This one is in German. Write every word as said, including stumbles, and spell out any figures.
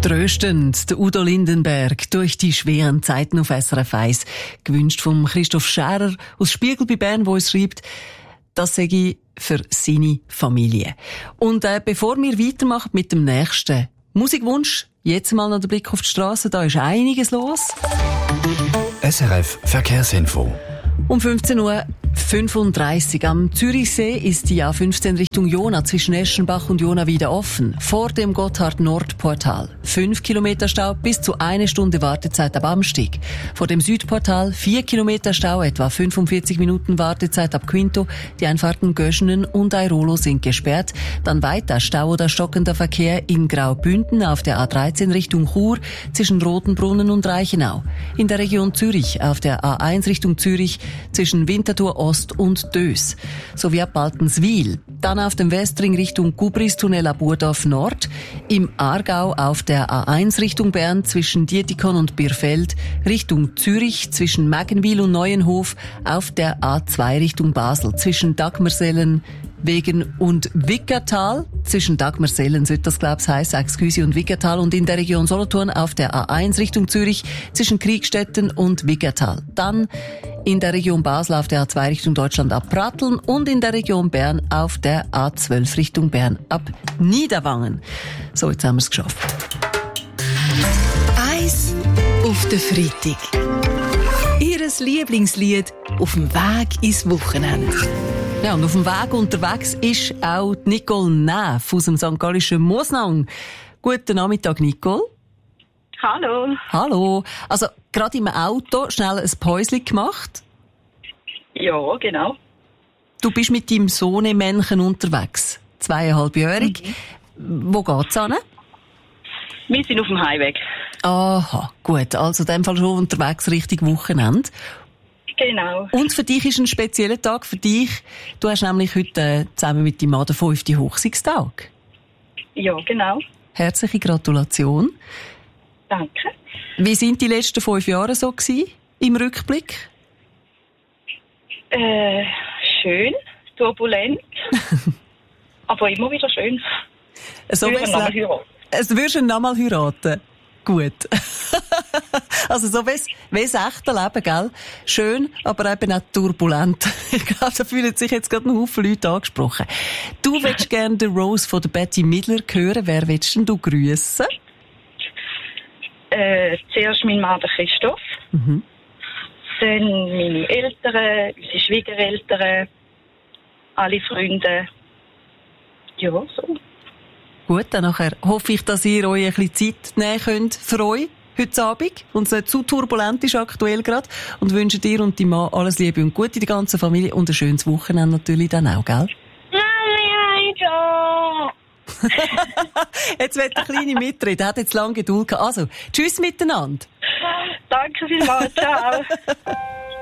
Tröstend, der Udo Lindenberg durch die schweren Zeiten auf S R F eins. Gewünscht vom Christoph Scherer aus Spiegel bei Bern, wo es schreibt, das sage ich für seine Familie. Und äh, bevor wir weitermachen mit dem nächsten Musikwunsch, jetzt mal noch der Blick auf die Straße, da ist einiges los. S R F Verkehrsinfo. Um fünfzehn Uhr fünfunddreißig am Zürichsee ist die A fünfzehn Richtung Jona zwischen Eschenbach und Jona wieder offen. Vor dem Gotthard-Nord-Portal. Fünf Kilometer Stau bis zu eine Stunde Wartezeit ab Amstig. Vor dem Südportal vier Kilometer Stau, etwa fünfundvierzig Minuten Wartezeit ab Quinto. Die Einfahrten Göschenen und Airolo sind gesperrt. Dann weiter Stau oder stockender Verkehr in Graubünden auf der A dreizehn Richtung Chur zwischen Rotenbrunnen und Reichenau. In der Region Zürich auf der A eins Richtung Zürich zwischen Winterthur Ost und Dös, sowie ab Baltenswil. Dann auf dem Westring Richtung Gubristunnel ab Burdorf Nord, im Aargau auf der A eins Richtung Bern zwischen Dietikon und Birfeld, Richtung Zürich zwischen Mägenwil und Neuenhof, auf der A zwei Richtung Basel zwischen Dagmersellen, Wegen und Wickertal, zwischen Dagmersellen sollte das glaub's heissen, Excuse und Wickertal, und in der Region Solothurn auf der A eins Richtung Zürich zwischen Kriegstetten und Wickertal. Dann in der Region Basel auf der A zwei Richtung Deutschland ab Pratteln und in der Region Bern auf der A zwölf Richtung Bern ab Niederwangen. So, jetzt haben wir es geschafft. Eis auf den Freitag. Ihres Lieblingslied auf dem Weg ins Wochenende. Ja, und auf dem Weg unterwegs ist auch Nicole Neff aus dem Sankt Gallischen Mosnang. Guten Nachmittag, Nicole. Hallo. Hallo. Also, gerade im Auto schnell ein Päuschen gemacht? Ja, genau. Du bist mit deinem Sohnemännchen unterwegs. Zweieinhalbjährig. Mhm. Wo geht's hin? Wir sind auf dem Heimweg. Aha, gut. Also in dem Fall schon unterwegs Richtung Wochenende. Genau. Und für dich ist ein spezieller Tag. Für dich, du hast nämlich heute äh, zusammen mit deinem Mann den fünften Hochzeitstag. Ja, genau. Herzliche Gratulation. Danke. Wie sind die letzten fünf Jahre so gewesen, im Rückblick? Äh, schön, turbulent, aber immer wieder schön. So würden wir nochmal heiraten. Es würdest du nochmal heiraten? Gut. Also so wie das echte Leben, gell? Schön, aber eben auch turbulent. Ich glaube, da fühlen sich jetzt gerade ein Haufen Leute angesprochen. Du willst gerne den Rose von der Betty Midler hören. Wer willst denn du grüssen? Äh, zuerst mein Mann, der Christoph. Mhm. Dann meine Eltern, unsere Schwiegereltern, alle Freunde. Ja, so. Gut, dann nachher hoffe ich, dass ihr euch ein bisschen Zeit nehmen könnt für euch heute Abend und es nicht zu turbulent ist aktuell gerade, und wünsche dir und deinem Mann alles Liebe und Gute, die ganze Familie, und ein schönes Wochenende natürlich dann auch, gell? Jetzt wird der Kleine mitreden, er hat jetzt lange Geduld gehabt. Also, tschüss miteinander. Danke vielmals, ciao.